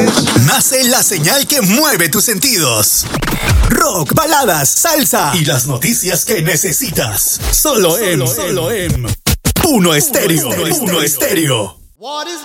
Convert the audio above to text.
Nace la señal que mueve tus sentidos. Rock, baladas, salsa y las noticias que necesitas. Solo en Uno Estéreo. Uno Estéreo.